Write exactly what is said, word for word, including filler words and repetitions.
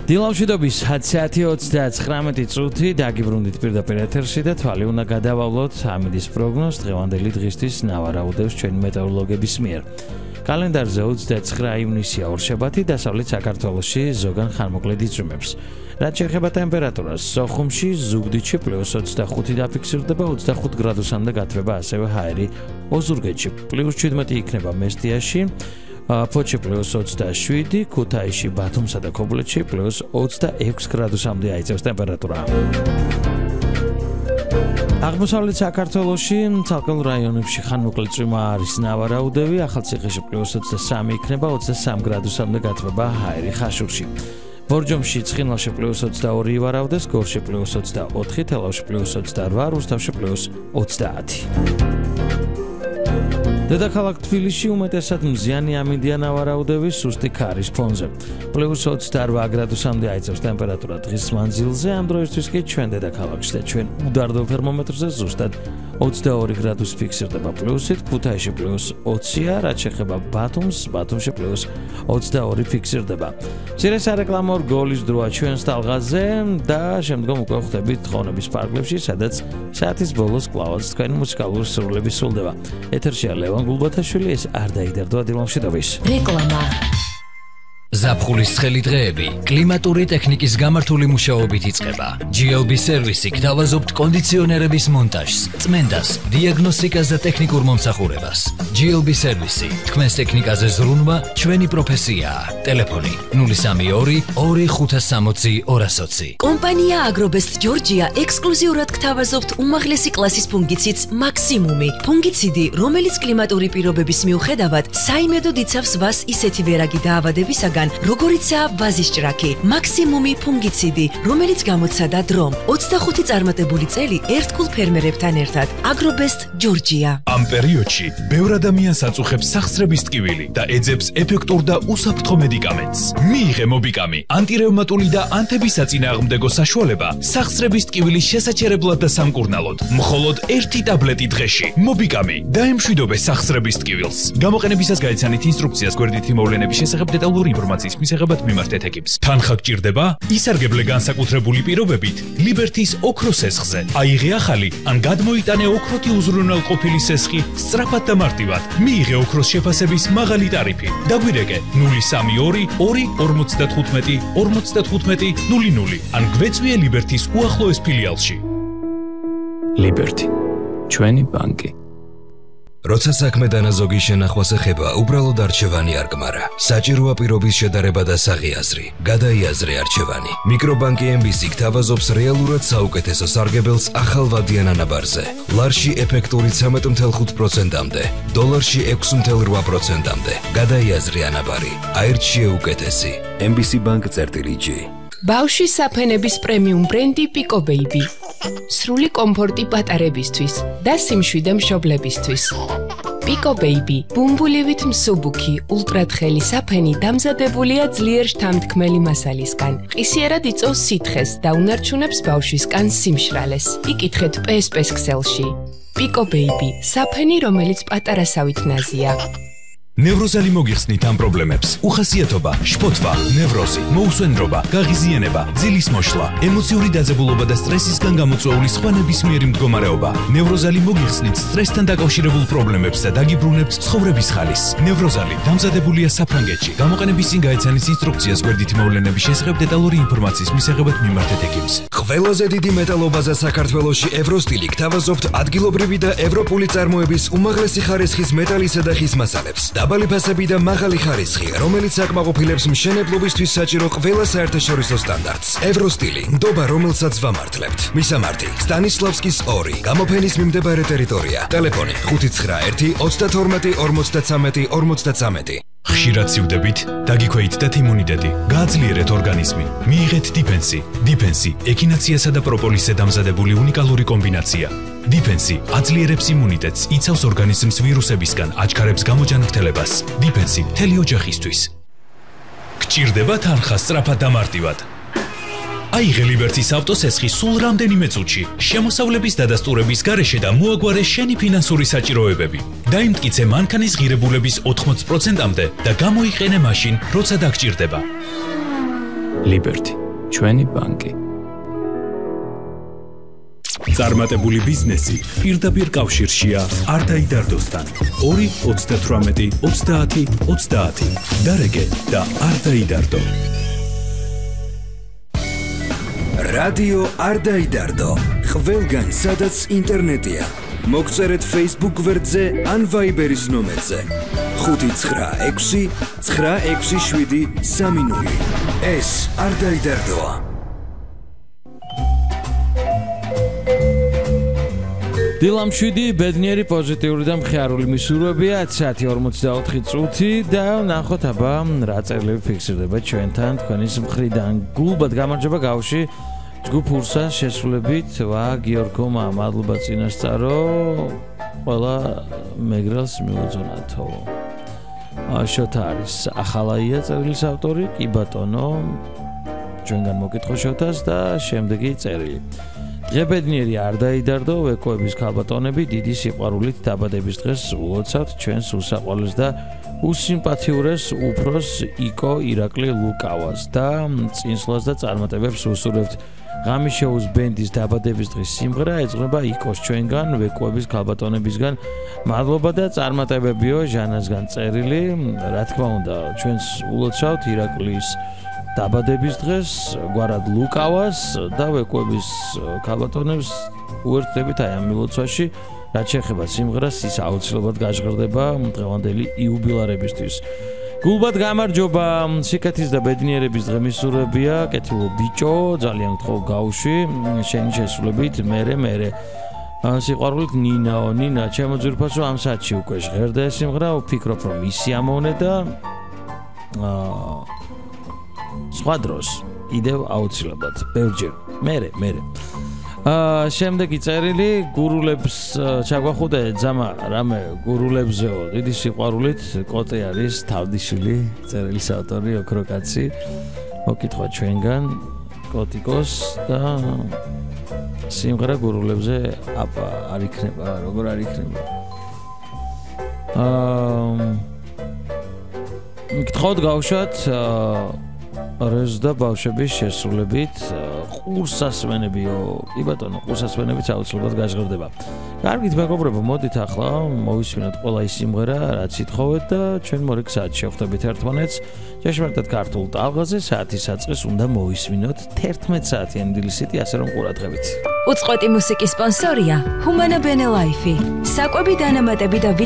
დილამშვიდობის საათი ოცდათხრამეტი წუთი დაგიბრუნდით პირდაპირ ეთერში და თვალი უნდა გადავავლოთ ამინდის პროგნოზს დღევანდელი დღისთვის ნავარაუდებს ჩვენი მეტეოროლოგების მიერ. კალენდარზე ოცდაცხრა ივნისია ორშაბათი დასავლეთ საქართველოში ზოგან ხანმოკლედ იწვიმებს. რაც შეეხება ტემპერატურას, სოხუმში ზუგდიდში პლუს ოცდახუთი დაფიქსირდება, ოცდახუთ გრადუსამდე გათბება ასევე ჰაერი, ოზურგეთში პლუს შვიდმეტი იქნება მესტიაში, ფოთში პლუს ოცდაშვიდი, ქუთაისში, ბათუმსა და ქობულეთში პლუს ოცდაექვსი გრადუსამდე აიწევს ტემპერატურა. აღმოსავლეთ საქართველოში ცალკეულ რაიონებში ხანმოკლედ წვიმა არის ნავარაუდები, ახალციხეში პლუს ოცდასამი იქნება, ოცდასამი გრადუსამდე გათბება ჰაერი ხაშურში. ბორჯომში, ცხინვალში პლუს ოცდაორი ივარავდეს, გორში პლუს ოცდაოთხი, თელავში პლუს ოცდარვა, რუსთავში პლუს ოცდაათი. დედაქალაქ თბილისში უმეტესად მზიანი ამინდია ნავარაუდები სუსტი ქარის ფონზე. პლუს ოცდარვა გრადუსამდე აიწევს ტემპერატურა დღის მანძილზე, ამ დროისთვის კი ჩვენ დედაქალაქში და ჩვენ უდარდო თერმომეტრზე ზუსტად ოცდაორი გრადუსი ფიქსირდება პლუსით, ქუთაისში პლუს ოცია, რაც შეეხება ბათუმს, ბათუმში პლუს ოცდაორი ფიქსირდება. მცირე სარეკლამო რგოლის დროა ჩვენს ტალღაზე და შემდგომ უკვე ხვდებით თხოვნების პარკლებში, სადაც საათის ბოლოს კვლავაც თქვენი მუსიკალური სრულები სრულდება. ეთერშია ლევან გულბათაშვილი, ეს არ დაიდარდო დილამშვიდობის. რეკლამა. ზაფხულის ცხელი დღეები კლიმატური ტექნიკის გამართული მუშაობით იწყება. ჯი ელ ბი სერვისი გთავაზობთ კონდიციონერების მონტაჟს, წმენდას, დიაგნოსტიკას და ტექნიკურ მომსახურებას. ჯი ელ ბი სერვისი, თქვენს ტექნიკაზე ზრუნვა ჩვენი პროფესიაა. ტელეფონი ნული სამი ორი ორი ხუთას სამოცი ორასოცი. კომპანია აგრობესტ ჯორჯია ექსკლუზიურად გთავაზობთ უმაღლესი კლასის ფუნგიციდს მაქსიმუმი. ფუნგიციდი, რომელიც კლიმატური პირობების მიუხედავად საიმედოდ იცავს ვას ისეთი ვერაგი დაავადებისაგან, როგორიცაა ვაზის ჭრაქი, მაქსიმუმი ფუნგიციდი, რომელიც გამოცადა დრომ. ოცდახუთი წარმატებული წელი ერთგულ ფერმერებთან ერთად. აგრობესტ ჯორჯია. ამ პერიოდში ბევრ ადამიანს აწუხებს სახსრების ტკივილი და ეძებს ეფექტურ და უსაფრთხო მედიკამენტს. მიიღე მობიკამი, ანტირევმატული და ანთებისაწინააღმდეგო საშუალება სახსრების ტკივილის შესაჩერებლად და სამკურნალოდ. მხოლოდ ერთი ტაბლეტი დღეში. მობიკამი, დაემშვიდობე სახსრების ტკივილს. გამოყენებისას გაიცანით ინსტრუქციას გვერდითი მოვლენების შესახებ დეტალური ინფორმაციის მისაღებად მიმართეთ ეკიპს. თანხა გჭირდება? ისარგებლე განსაკუთრებული პირობებით ლიბერთის ოქროს სესხზე. აიღე ახალი ან გადმოიტანე ოქროთი უზრუნველყოფილი სესხი სწრაფად და მარტივად. მიიღე ოქროს შეფასების მაღალი ტარიფი. დაგვირეკე ნული სამი ორი ორი ორმოცდათხუთმეტი ორმოცდათხუთმეტი ნული ნული ან გვეწვიე ლიბერთის უახლოეს ფილიალში. ლიბერთი, ჩვენი ბანკი. როცა საქმე დანაზოგი შენახვას ეხება, უბრალოდ არჩევანი არ გმარა. საჭიროა პირობის შედარება და საღი აზრი. გადაიაზრე არჩევანი. მიკრობანკი ემ ბი სი გთავაზობს რეალურად საუკეთესო სარგებელს ახალვადიან ანაბარზე. ლარში ეფექტური ცამეტ ათი ხუთი პროცენტამდე, დოლარში ექვსი ათი რვა პროცენტამდე. გადაიაზრე ანაბარი. აირჩიე უკეთესი. ემ ბი სი ბანკ წერტილი ჯი. ბავშვის საფენების პრემიუმ ბრენდი პიკო ბეიბი. სრული კომფორტი პატარებისთვის და სიმშვიდე მშობლებისთვის. პიკო ბეიბი, ბუმბულივით მსუბუქი, ულტრათხელი საფენი დამზადებულია ძლიერ შთამთქმელი მასალისგან. ყისიერად იწვევს სითხეს და უნარჩუნებს ბავშვის კანს სიმშრალეს. იკითხეთ პე ეს პეს ქსელში. პიკო ბეიბი, საფენი, რომელიც პატარასავით ნაზია. ნევროზალი მოგიხსნით ამ პრობლემებს. უხასიათობა, შფოთვა, ნევროზი, მოუსვენრობა, გაღიზიანება, ძილის მოშლა, ემოციური დაძაბულობა და სტრესისგან გამოწვეული სხვა ნებისმიერი მდგომარეობა. ნევროზალი მოგიხსნით სტრესთან დაკავშირებულ პრობლემებს და დაგიბრუნებთ ცხოვრების ხალისს. ნევროზალი დამზადებულია საფრანგეთში. გამოყენების წინ გაეცანით ინსტრუქციას გვერდითი მოვლენების შესახებ დეტალური ინფორმაციის მისაღებად მიმართეთ ეკიპს. ყველაზე დიდი მეტალობაზე საქართველოში ევროსტილი გთავაზობთ ადგილობრივი და ევროპული წარმოების უმაღლესი ხარისხის მეტალისა და ხის მასალებს. დაბალი ფასები და მაღალი ხარისხი, რომელიც აკმაყოფილებს მშენებლობისთვის საჭირო ყველა საერთაშორისო სტანდარტს. ევროსტილი, ნდობა, რომელსაც ვამართლებთ. მისამართი: სტანისლავსკის ორი, გამოფენის მიმდებარე ტერიტორია. ტელეფონი: ხუთი ცხრა ერთი ოცდათორმეტი ორმოცდაცამეტი ორმოცდაცამეტი. ხშირად სივდებით, დაგიქვეითდეთ იმუნიტეტი, გააძლიერეთ ორგანიზმი. მიიღეთ დიფენსი. დიფენსი, ექინაციასა და პროპოლისზე დამზადებული უნიკალური კომბინაცია. დიფენსი აძლიერებს იმუნიტეტს, იცავს ორგანიზმს ვირუსებისგან, აჩქარებს გამოჯანმრთელებას. დიფენსი მთელი ოჯახისთვის. გჭირდება თანხა სწრაფად და მარტივად. აიღე ლიბერთის ავტოსესხი სულ რამდენიმე წუთში, შემოსავლების დადასტურების გარეშე და მოაგვარე შენი ფინანსური საჭიროებები. დაიმტკიცე მანქანის ღირებულების ოთხმოცი პროცენტამდე და გამოიყენე მაშინ, როცა დაგჭირდება. Liberty, ჩვენი ბანკი. წარმატებული ბიზნესი პირდაპირ კავშირშია არდაიდარდოსთან. ორი ოცდათვრამეტი ოცდაათი ოცდაათი. დარეგე და არდაიდარდო. რადიო არდაიდარდო. ყველგან სადაც ინტერნეტია. მოგწერეთ Facebook გვერდზე ან Viber-ის ნომერზე. ხუთი ცხრა ექვსი ცხრა ექვსი შვიდი სამი ნული. ეს არდაიდარდოა. დილამ შვიდი ბედნიერი პოზიტიური და მხიარული მისურვებია ცხრა ორმოცდაოთხი წუთი და ნახოთ აბა რა წერილები ფიქსირდება ჩვენთან თქვენის მხრიდან. გულბად გამარჯობა გავში ჯგუფ ურსას შესრულებით ვა გიორგომა მადლობა წინასწარო ყველა მეგრელს მიუძონათო. შოთა არის ახალაია წერილის ავტორი კი ბატონო ჩვენგან მოკითხო შოთას და შემდეგი წერილი. დღებედნიერი არ დაიდარდო ვეკოების ქალბატონები დიდი სიყვარულით დაბადების დღეს ულოცავთ ჩვენს უსაყვარლეს და უსიმპათიურეს უფროს იკო ირაკლი ლუკავას და წინსვლას და წარმატებებს უსურვებთ. ღამიშოუს ბენდის დაბადების დღის სიმღერა ეძღვნება იკოს ჩვენგან ვეკოების ქალბატონებისგან მადლობა და წარმატებებიო ჟანასგან წერილი. რა თქმა უნდა ჩვენს ულოცავთ ირაკლის დაბადების დღეს გვარად ლუკავას და ვეკოების ქალბატონებს უერთდებით აი ამ მილოცვაში რაც შეეხება სიმღერას ის აუცილებლად გაჟღერდება დღევანდელი იუბილარებისთვის. გულბად გამარჯობა სიკეთის და ბედნიერების დღე მისურვებია კეთილო ბიჭო ძალიან გთხოვ გავში შენი შესრულებით მერე მერე სიყვარულით ნინაო ნინა ჩემო ძვირფასო ამ საათში უკვე ჟღერდა ეს სიმღერა ვფიქრობ რომ ისი ამოვნე და სხვა დროს კიდევ აუცილებლად ბევრჯერ მერე მერე აა შემდეგი წერილი გურულებს ჩაგვახუდა ძამა რამე გურულებზეო დიდი სიყვარულით კოტე არის თავდიშვილი წერილის ავტორი ოქროკაცი მოკითხვა ჩვენგან კოტიკოს და სიმღერა გურულებზე აპა არ იქნება როგორ არ იქნება აა მკითხავთ გავუშვათ რეზ და ბავშვების შესრულებით ყურსასმენებიო კი ბატონო ყურსასმენებიც აუცილებლად გაჟღერდება. კარგით მეგობრებო მოდით ახლა მოვისმინოთ ყველა ის სიმღერა რაც ითხოვეთ და ჩვენ მორიგ საათში შევხვდებით ერთმანეთს ჭეშმარიტად ქართულ ტალღაზე საათის საწყის უნდა მოვისმინოთ თერთმეტ საათიანი დილისიტი ასე რომ ყურადღებით. უწყვეტი მუსიკის სპონსორია ჰუმანა ბენელაიფი საკვები დანამატები და